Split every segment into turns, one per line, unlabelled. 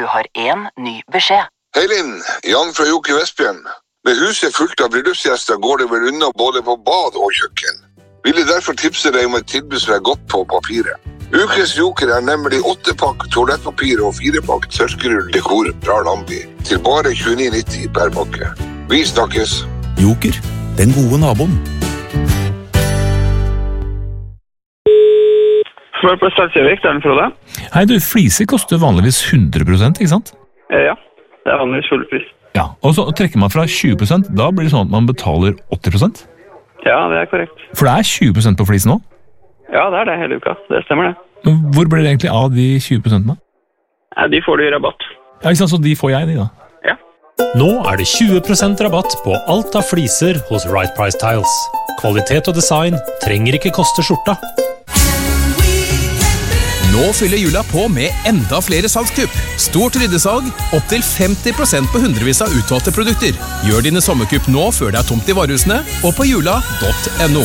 har en ny beskjed.
Hei Linn, Jan fra Joker Vestbjørn. Med huset fullt av bryllupsgjester går det vel unna både på bad og kjøkken. Ville derfor tipse deg om et tilbud som er godt på papiret. Ukens Joker er nemlig 8-pakk toalettpapir og 4-pakk tørkerull dekor fra Lambi til bare 29,90 per pakke. Vi snakkes.
Joker, den gode naboen.
Svar på Stadsjøvik, det er den Frode.
Hei du, fliser koster vanligvis 100%, ikke sant?
Ja, det er vanligvis full pris.
Ja, og så trekker man fra 20%, da blir det sånn at man betaler 80%?
Ja, det er korrekt.
For det er 20% på flisen nå?
Ja, det er det hele uka. Det stemmer det.
Men hvor blir det egentlig av de 20% da?
Ja, de får du i rabatt.
Ja, ikke sant, så de får jeg de da?
Ja.
Nå er det 20% rabatt på alt av fliser hos Right Price Tiles. Kvalitet og design trenger ikke koste skjorta.
Nå fyller jula på med enda flere salgskupp. Stort ryddesalg, opp til 50% på hundrevis av utvalgte produkter. Gjør dine sommerkupp nå før det er tomt i varehusene, og på jula.no.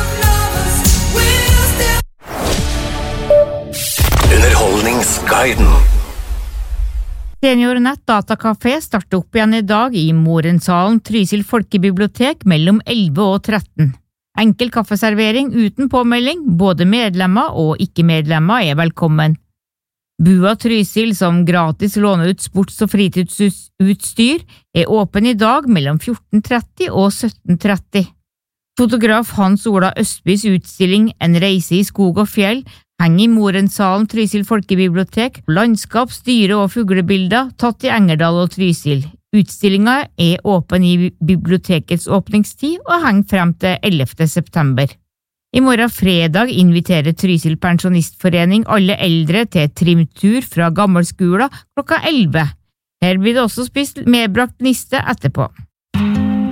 Underholdningsguiden.
Senior Nettdatakafé starter opp igjen i dag i Morensalen Trysil Folkebibliotek mellom 11 og 13. Enkel kaffeservering uten påmelding, både medlemmer og ikke-medlemmer er velkommen. Bua Trysil, som gratis låner ut sports- og fritidsutstyr, er åpen i dag mellom 14:30 og 17:30. Fotograf Hans Ola Østbys utstilling En reise i skog og fjell henger i Morensalen Trysil Folkebibliotek, landskap, styre og fuglebilder tatt i Engerdal og Trysil. Utstillingen er åpen i bibliotekets åpningstid og henger frem til 11. september. I morgen fredag inviterer Trysil Pensjonistforening alle eldre til trimtur fra Gammelskolen klokka 11. Her blir det også spist medbrakt niste etterpå.